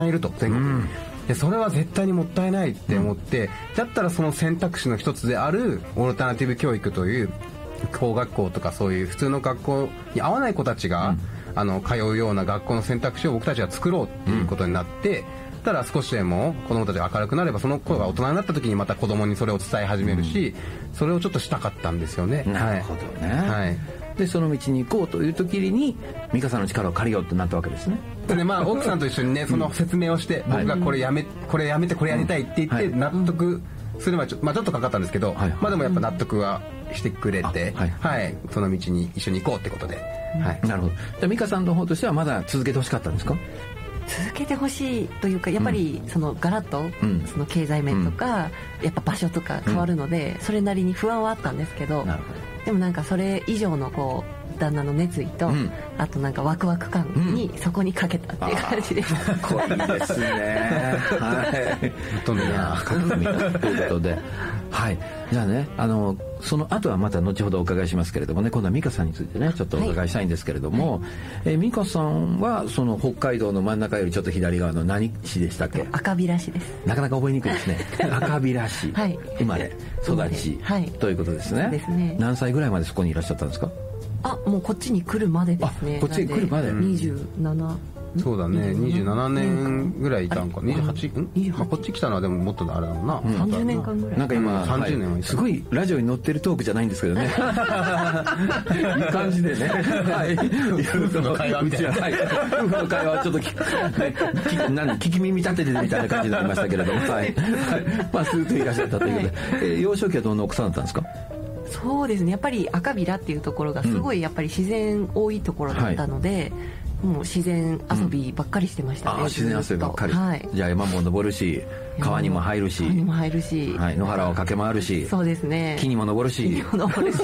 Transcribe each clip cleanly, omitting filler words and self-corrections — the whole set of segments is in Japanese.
いると全国に、でそれは絶対にもったいないって思って、だったらその選択肢の一つであるオルタナティブ教育という工学校とかそういう普通の学校に合わない子たちが、通うような学校の選択肢を僕たちは作ろうっていうことになって、たら少しでも子供たちが明るくなればその子が大人になった時にまた子供にそれを伝え始めるし、それをちょっとしたかったんですよね。 なるほどね、 はい、 でその道に行こうという時に美香さんの力を借りようってなったわけですね。 で奥さんと一緒にねその説明をして、僕がこれやめてこれやりたいって言って納得するまでちょっとかかったんですけど、でもやっぱ納得はしてくれて、その道に一緒に行こうってことで、 なるほど。じゃあ美香さんの方としてはまだ続けてほしかったんですか？ 続けてほしいというか、やっぱりそのガラッとその経済面とかやっぱ場所とか変わるので、それなりに不安はあったんですけど、でもなんかそれ以上のこう旦那の熱意と、あとなんかワクワク感にそこにかけたっていう感じです。 かっこいいですね。はい。 とねかっこいいということで、はい。じゃあね、その後はまた後ほどお伺いしますけれどもね、今度は美香さんについてねちょっとお伺いしたいんですけれども、美香さんはその北海道の真ん中よりちょっと左側の何市でしたっけ？ 赤平市です。 なかなか覚えにくいですね。赤平市、生まれ育ち、ということですね。 そうですね。 何歳ぐらいまでそこにいらっしゃったんですか？ もうこっちに来るまでですね。 こっちに来るまで。 27。 そうだね、27年ぐらいいたんか。28？こっち来たのはでももっとあれだろうな。 30年間ぐらい。 なんか今 30年はすごいラジオに載ってるトークじゃないんですけどね。いい感じでね。夫婦の会話みたいな。夫婦の会話はちょっと聞き耳立ててみたいな感じになりましたけれども、スーッといらっしゃったということで、幼少期はどんな奥さんだったんですか？ そうですね、やっぱり赤平っていうところがすごいやっぱり自然多いところだったので、もう自然遊びばっかりしてましたね。 自然遊びばっかり。じゃあ山も登るし、川にも入るし、野原を駆け回るし、 そうですね。 木にも登るし。いや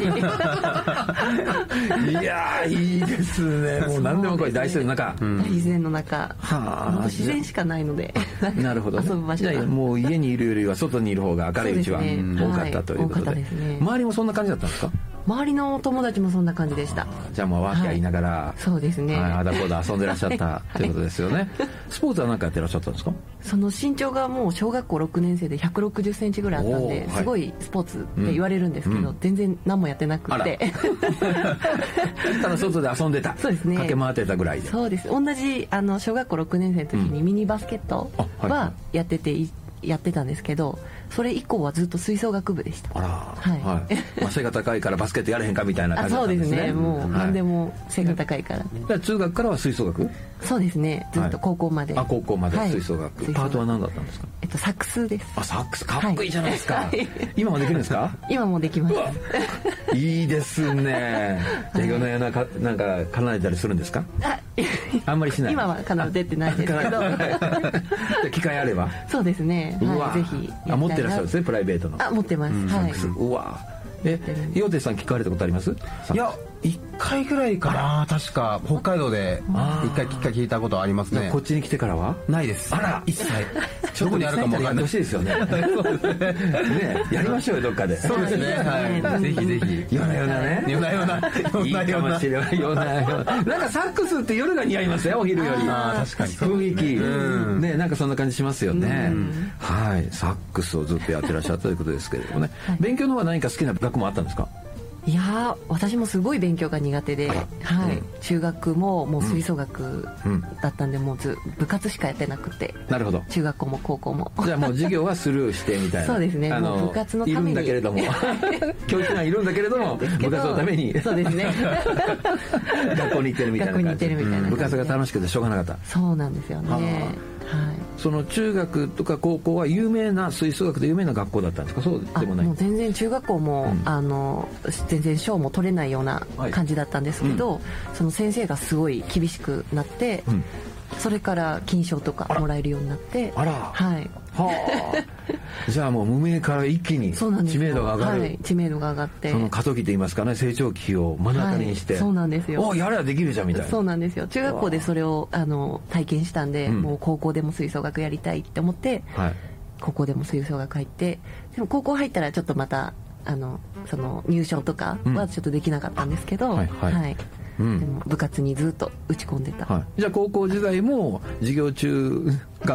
ーいいですね。もう何でもこれ大自然の中。 大自然の中。自然しかないので。 なるほど。 遊ぶ場所。 じゃあもう家にいるよりは外にいる方が明るいうちは多かったということで。周りもそんな感じだったんですか？ 周りの友達もそんな感じでした。 じゃあもうワーキャー言いながら、 そうですね。 あだこだ遊んでらっしゃったということですよね。スポーツは何かやってらっしゃったんですか？ その身長がもう小学校6年生で160センチぐらいあったんで、すごいスポーツって言われるんですけど、全然何もやってなくて。 ただ外で遊んでた。 そうですね。 駆け回ってたぐらいで。 そうです。同じ小学校6年生の時にミニバスケットはやってたんですけど、それ以降はずっと吹奏楽部でした。 背が高いからバスケットやれへんかみたいな感じだったんですね。 そうですね。もう何でも背が高いから。 中学からは吹奏楽？ そうですね。ずっと高校まで。 高校まで吹奏楽。パートは何だったんですか？ サックスです。 サックスかっこいいじゃないですか。今もできるんですか？ 今もできます。 いいですね。じゃあ夜な夜ななんか奏でたりするんですか？あんまりしない。 今は奏でてないですけど。 機会あれば。 そうですね。ぜひ。 持ってらっしゃるんですね、プライベートの。 持ってます。はい。 うわ。岩手さん聞かれたことあります？ いや1回ぐらいかな。確か北海道で1回聞いたことありますね。 こっちに来てからはないです。 あら、 一切どこにあるかも分かんない。 欲しいですよね。やりましょうよどっかで。 そうですね。はい。ぜひぜひ。 夜な夜なね。 夜な夜な。 いいかもしれない。夜な夜な。なんかサックスって夜が似合いますよ、お昼より。 確かに。 雰囲気。ね、なんかそんな感じしますよね。はい。サックスをずっとやってらっしゃったということですけれどもね。勉強の方は何か好きな学問あったんですか？ いや私もすごい勉強が苦手で、中学ももう吹奏楽だったんで、もう部活しかやってなくて。 なるほど。 中学校も高校も。 じゃあもう授業はスルーしてみたいな。 そうですね。もう部活のためにいるんだけれども、教室がいるんだけれども、部活のために。 そうですね。 学校に行ってるみたいな感じ。 学校に行ってるみたいな。 部活が楽しくてしょうがなかった。 そうなんですよね。 その中学とか高校は有名な吹奏楽で有名な学校だったんですか？そうでもない。 もう全然中学校も全然賞も取れないような感じだったんですけど、その先生がすごい厳しくなって、それから金賞とかもらえるようになって。 じゃあもう無名から一気に知名度が上がる。 知名度が上がって、 その過渡期といいますかね、成長期を目の当たりにして。 そうなんですよ。 やればできるじゃんみたいな。 そうなんですよ。中学校でそれを体験したんで、もう高校でも吹奏楽やりたいって思って、高校でも吹奏楽入って、でも高校入ったらちょっとまたその入賞とかはちょっとできなかったんですけど、でも部活にずっと打ち込んでた。 じゃあ高校時代も授業中